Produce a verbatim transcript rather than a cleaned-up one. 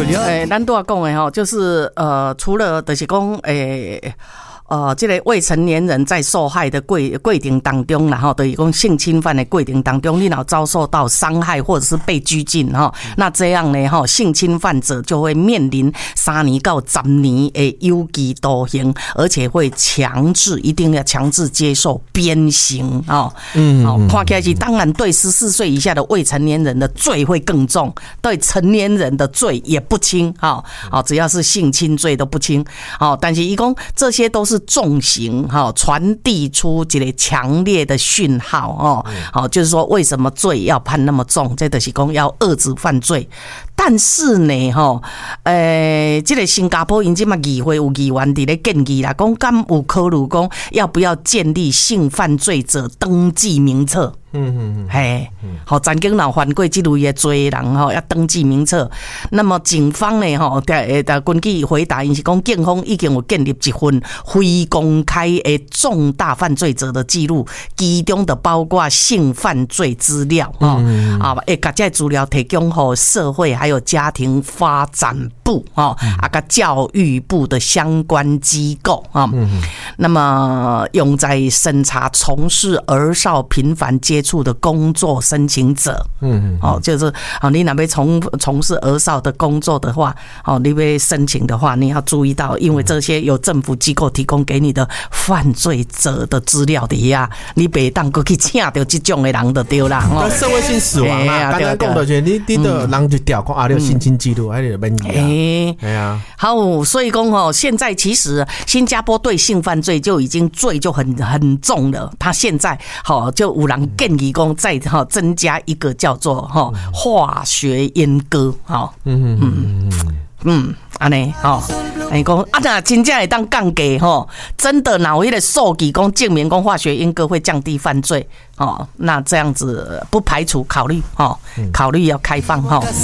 诶，咱都要讲的吼，就是呃，除了就是讲诶。呃，这个未成年人在受害的过过程当中啦，哈，等于讲性侵犯的过程当中，你若遭受到伤害或者是被拘禁哈，那这样呢，哈，性侵犯者就会面临三年到十年的有期徒刑，而且会强制一定要强制接受鞭刑啊。嗯，好，看起来是当然对十四岁以下的未成年人的罪会更重，对成年人的罪也不轻哈。好，只要是性侵罪都不轻。好，但是一共这些都是重刑哈，传递出一个强烈的讯号哦，好，就是说为什么罪要判那么重？这就是讲要遏制犯罪。但是呢，吼，诶，这个新加坡因即嘛议会有议员伫咧建议啦，讲敢有考虑讲要不要建立性犯罪者登记名册？嗯嗯嗯，嘿，好，曾经若犯过这类的罪的人吼，要登记名册。那么警方呢，吼，诶，根据回答，因是讲警方已经有建立一份非公开的重大犯罪者的记录，其中的包括性犯罪资料，哈，啊，会把这资料提供给社会还有家庭发展部，哈，啊，个教育部的相关机构啊。那么用在审查从事儿少频繁接触的工作申请者，嗯，哦，就是哦，你若要从从事儿少的工作的话，哦，你要申请的话，你要注意到，因为这些由政府机构提供给你的犯罪者的资料底下，你别当过去请到这种的人就对啦。 哦，社会性死亡啦，刚刚讲的就是你你的人就调讲啊，你有性侵记录，还有问题啊，哎呀， 好，所以讲哦，现在其实新加坡对性犯罪就已经罪就很很重了，他现在好就有人建议讲再哈增加一个叫做哈化学阉割，哈，嗯嗯嗯嗯，安尼吼，安尼讲啊，那真正会当降低吼，真的哪有迄个数据讲证明讲化学阉割会降低犯罪哦？那这样子不排除考虑哦，考虑要开放哈。